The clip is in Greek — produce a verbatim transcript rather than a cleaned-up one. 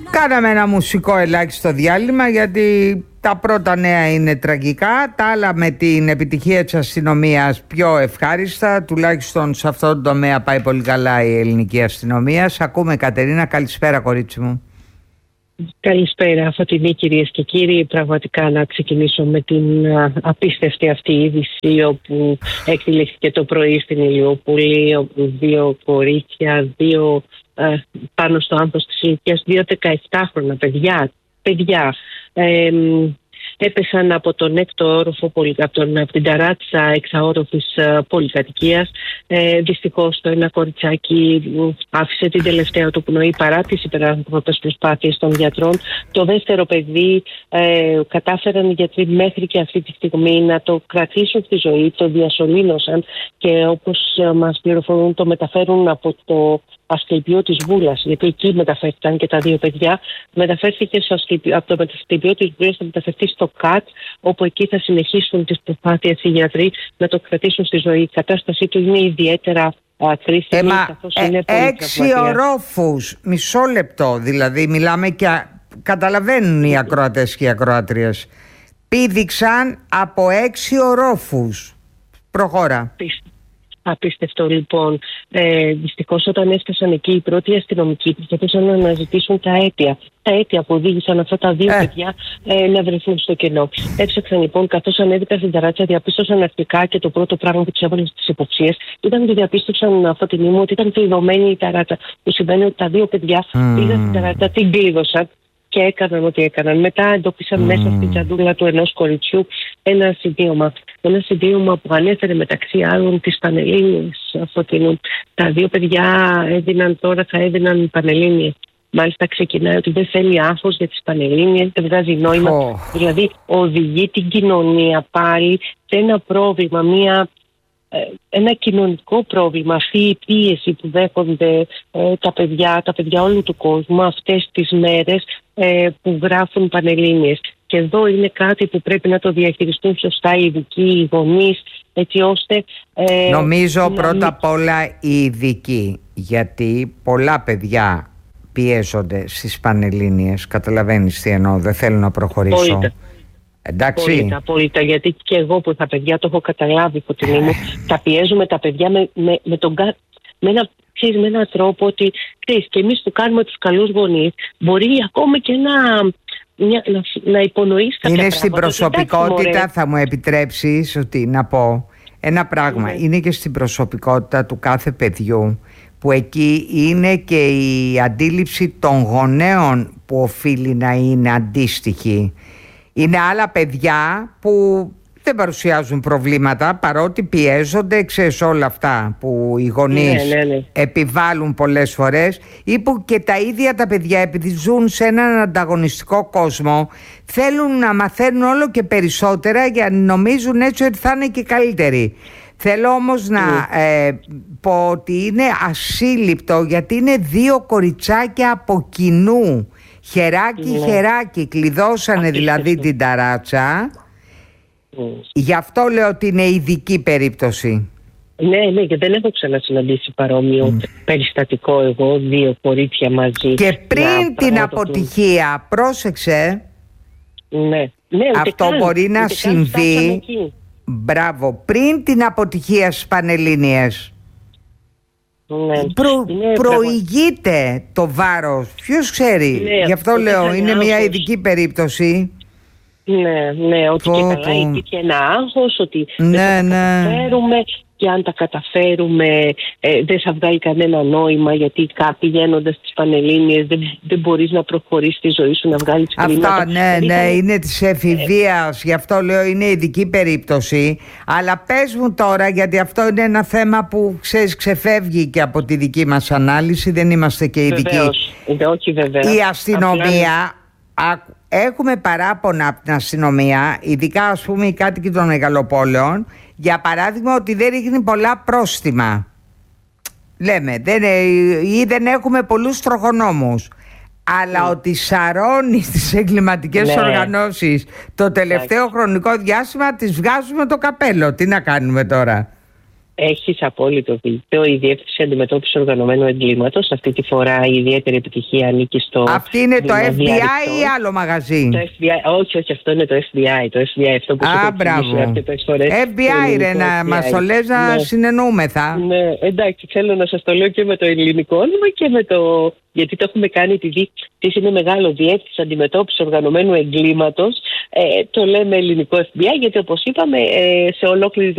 Κάναμε ένα μουσικό ελάχιστο διάλειμμα, γιατί τα πρώτα νέα είναι τραγικά, τα άλλα με την επιτυχία της αστυνομίας πιο ευχάριστα. Τουλάχιστον σε αυτόν τον τομέα πάει πολύ καλά η ελληνική αστυνομία. Σ' ακούμε, Κατερίνα. Καλησπέρα, κορίτσι μου. Καλησπέρα, Φωτεινή, κυρίες και κύριοι. Πραγματικά να ξεκινήσω με την α, απίστευτη αυτή είδηση, όπου εκτελέχθηκε το πρωί στην Ηλιούπολη, όπου δύο κορίτσια, δύο α, πάνω στο άνθος της ηλικίας, δύο δεκαεπτάχρονα παιδιά, παιδιά ε, έπεσαν από τον έκτο όροφο, από, τον, από την ταράτσα εξαόροφης uh, πολυκατοικίας. Ε, δυστυχώς το ένα κοριτσάκι άφησε την τελευταία του πνοή παρά τις υπεράνθρωπες προσπάθειες των γιατρών. Το δεύτερο παιδί ε, κατάφεραν οι γιατροί μέχρι και αυτή τη στιγμή να το κρατήσουν στη ζωή, το διασωλήνωσαν και όπως uh, μας πληροφορούν το μεταφέρουν από το Ασκληπιό της Βούλας, γιατί εκεί μεταφέρθηκαν και τα δύο παιδιά. Μεταφέρθηκε στο Ασκληπιό, από το Ασκληπιό της Βούλας θα μεταφερθεί στο ΚΑΤ, όπου εκεί θα συνεχίσουν τις προσπάθειες οι γιατροί να το κρατήσουν στη ζωή. Η κατάστασή του είναι ιδιαίτερα κρίσιμη. Έμα, καθώς ε, είναι πολύ έξι ορόφους, μισό λεπτό δηλαδή, μιλάμε και καταλαβαίνουν οι ακροατές και οι ακροάτριες. Πήδηξαν από έξι ορόφους. Προχώρα. Απίστευτο, λοιπόν. Ε, δυστυχώς όταν έφτασαν εκεί οι πρώτοι αστυνομικοί προσπαθούσαν να αναζητήσουν τα αίτια. Τα αίτια που οδήγησαν αυτά τα δύο ε. παιδιά ε, να βρεθούν στο κενό. Έψαξαν λοιπόν, καθώς ανέβηκαν στην ταράτσα, διαπίστωσαν αρχικά και το πρώτο πράγμα που τους έβαλε στις υποψίες ήταν ότι διαπίστωσαν αυτό την ήμου ότι ήταν κλειδωμένη η ταράτσα. Που σημαίνει ότι τα δύο παιδιά mm. πήγαν στην ταράτσα, την κλείδωσαν και έκαναν ό,τι έκαναν. Μετά εντόπισαν mm. μέσα στην τσαντούλα του ενός κοριτσιού ένα σημείωμα. Ένα σημείωμα που ανέφερε μεταξύ άλλων τις Πανελλήνιες Φωτεινού. Τα δύο παιδιά έδιναν τώρα, θα έδιναν Πανελλήνιες. Μάλιστα ξεκινάει ότι δεν θέλει άγχος για τις Πανελλήνιες, δεν βγάζει νόημα. Oh. Δηλαδή οδηγεί την κοινωνία πάλι σε ένα πρόβλημα, μια... ένα κοινωνικό πρόβλημα, αυτή η πίεση που δέχονται ε, τα παιδιά, τα παιδιά όλου του κόσμου αυτές τις μέρες ε, που γράφουν Πανελλήνιες. Και εδώ είναι κάτι που πρέπει να το διαχειριστούν σωστά οι ειδικοί, οι γονείς, έτσι ώστε... Ε, Νομίζω να... πρώτα απ' όλα οι ειδικοί, γιατί πολλά παιδιά πιέζονται στις Πανελλήνιες, καταλαβαίνεις τι εννοώ, δεν θέλω να προχωρήσω. Απόλυτα. Εντάξει. Απόλυτα, απόλυτα, γιατί και εγώ που τα παιδιά το έχω καταλάβει, Φωτεινή μου, τα πιέζουμε τα παιδιά με, με, με τον με ένα, ξέρεις, με έναν τρόπο ότι ξέρεις, και εμείς που κάνουμε τους καλούς γονείς μπορεί ακόμα και να, μια, να, να υπονοείς κάποια είναι πράγματα. Στην προσωπικότητα, θα μου επιτρέψεις ότι να πω ένα πράγμα, είναι, είναι και στην προσωπικότητα του κάθε παιδιού, που εκεί είναι και η αντίληψη των γονέων που οφείλει να είναι αντίστοιχη. Είναι άλλα παιδιά που δεν παρουσιάζουν προβλήματα, παρότι πιέζονται, ξέρεις, όλα αυτά που οι γονείς ναι, ναι, ναι. επιβάλλουν πολλές φορές, ή που και τα ίδια τα παιδιά, επειδή ζουν σε έναν ανταγωνιστικό κόσμο, θέλουν να μαθαίνουν όλο και περισσότερα για να νομίζουν έτσι ότι θα είναι και καλύτεροι. Θέλω όμως να mm. ε, πω ότι είναι ασύλληπτο, γιατί είναι δύο κοριτσάκια από κοινού. Χεράκι, ναι. χεράκι, κλειδώσανε Ά, δηλαδή την ταράτσα. Mm. Γι' αυτό λέω ότι είναι ειδική περίπτωση. Ναι, ναι, και δεν έχω ξανασυναντήσει παρόμοιο mm. περιστατικό εγώ, δύο κορίτσια μαζί. Και πριν την αποτυχία, του... πρόσεξε, ναι. Ναι, αυτό καν, μπορεί να συμβεί, μπράβο, πριν την αποτυχία στις Πανελλήνιες. Ναι. Προ, προηγείται πράγμα. Το βάρος. Ποιος ξέρει, ναι, γι' αυτό λέω είναι άγχος. Μια ειδική περίπτωση. Ναι, ναι, ότι Φω, και καλά υπήρχε ένα άγχος, ότι ναι, δεν θα ναι. καταφέρουμε, και αν τα καταφέρουμε ε, δεν θα βγάλει κανένα νόημα, γιατί πηγαίνοντας στις Πανελλήνιες δεν, δεν μπορείς να προχωρήσεις τη ζωή σου, να βγάλεις χρήματα. Αυτό ναι, ναι, ναι, είναι της εφηβείας, ε, γι' αυτό λέω είναι ειδική περίπτωση. Αλλά πες μου τώρα, γιατί αυτό είναι ένα θέμα που ξέρεις ξεφεύγει και από τη δική μας ανάλυση, δεν είμαστε και ειδικοί. Βεβαίως, όχι βέβαια. Η αστυνομία... Απλά... Έχουμε παράπονα από την αστυνομία, ειδικά ας πούμε οι κάτοικοι των μεγαλοπόλεων, για παράδειγμα ότι δεν ρίχνει πολλά πρόστιμα. Λέμε, δεν, ή δεν έχουμε πολλούς τροχονόμους. Αλλά mm. ότι σαρώνει τις εγκληματικές ναι. οργανώσεις το τελευταίο yeah. χρονικό διάστημα, τις βγάζουμε το καπέλο. Τι να κάνουμε τώρα. Έχεις απόλυτο δίκιο. Η Διεύθυνση Αντιμετώπισης Οργανωμένου Εγκλήματος, αυτή τη φορά η ιδιαίτερη επιτυχία ανήκει στο. Αυτή είναι το εφ μπι άι ή άλλο μαγαζί? Το εφ μπι άι, όχι, όχι, αυτό είναι το εφ μπι άι. Το εφ μπι άι, αυτό που σου έχω εξηγήσει αρκετές φορές. εφ μπι άι, ρε, να μας το λες να ναι. συνεννοούμεθα. Ναι, εντάξει, θέλω να σας το λέω και με το ελληνικό όνομα και με το. Γιατί το έχουμε κάνει, επειδή είναι μεγάλο, Διεύθυνση Αντιμετώπισης Οργανωμένου Εγκλήματος. Ε, το λέμε ελληνικό εφ μπι άι, γιατί όπως είπαμε, ε, σε ολόκληρη